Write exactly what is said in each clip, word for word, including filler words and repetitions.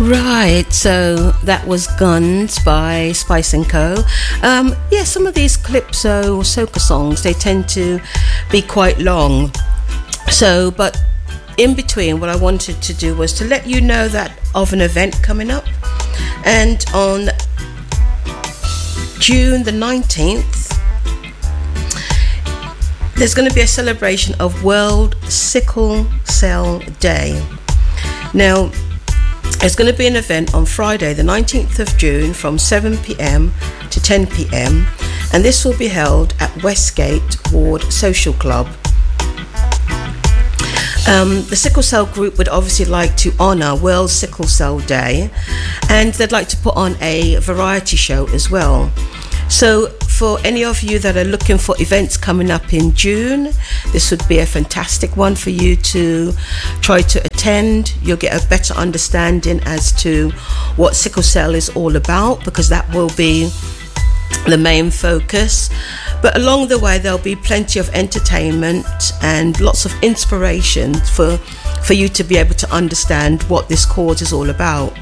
Right, so that was Guns by Spice and Co. Um, yeah, some of these calypso or soca songs, they tend to be quite long. So, but in between, what I wanted to do was to let you know that of an event coming up. And on June the nineteenth, there's going to be a celebration of World Sickle Cell Day. Now, there's going to be an event on Friday the nineteenth of June from seven p.m. to ten p.m. and this will be held at Westgate Ward Social Club. Um, the Sickle Cell Group would obviously like to honour World Sickle Cell Day, and they'd like to put on a variety show as well. So for any of you that are looking for events coming up in June, this would be a fantastic one for you to try to attend. You'll get a better understanding as to what sickle cell is all about, because that will be the main focus. But along the way, there'll be plenty of entertainment and lots of inspiration for for you to be able to understand what this cause is all about.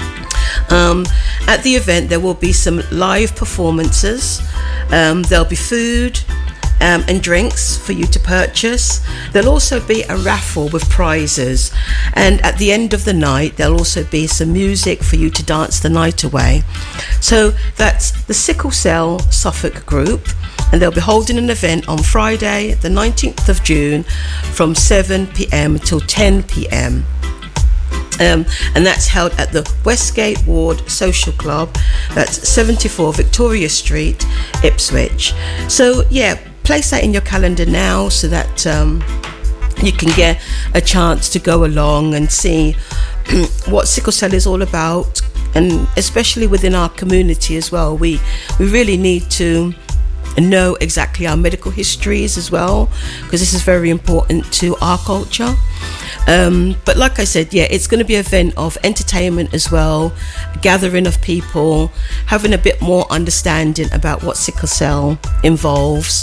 Um, at the event, there will be some live performances. Um, there'll be food um, and drinks for you to purchase. There'll also be a raffle with prizes. And at the end of the night, there'll also be some music for you to dance the night away. So that's the Sickle Cell Suffolk Group. And they'll be holding an event on Friday, the nineteenth of June, from seven p.m. till ten p.m. Um, and that's held at the Westgate Ward Social Club. That's seventy-four Victoria Street, Ipswich. So yeah, place that in your calendar now so that um, you can get a chance to go along and see what sickle cell is all about, and especially within our community as well. We we really need to know exactly our medical histories as well, because this is very important to our culture. Um, but like I said, yeah, it's going to be an event of entertainment as well, gathering of people, having a bit more understanding about what sickle cell involves,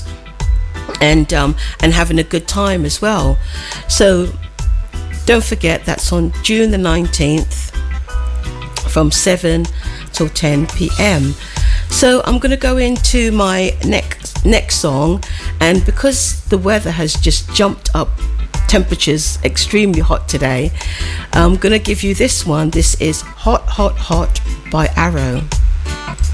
and um, and having a good time as well. So don't forget, that's on June the nineteenth from seven till ten p.m. So I'm going to go into my next next song, and because the weather has just jumped up, temperatures extremely hot today, I'm going to give you this one. This is Hot Hot Hot by Arrow.